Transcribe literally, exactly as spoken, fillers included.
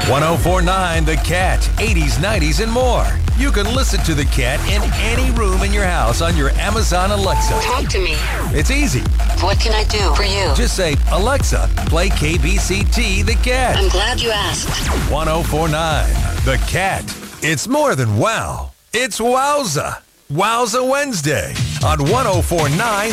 one oh four point nine The Cat, eighties, nineties, and more. You can listen to The Cat in any room in your house on your Amazon Alexa. Talk to me. It's easy. What can I do for you? Just say, Alexa, play K B C T The Cat. I'm glad you asked. one oh four point nine The Cat. It's more than wow. It's wowza. Wowza Wednesday on one oh four point nine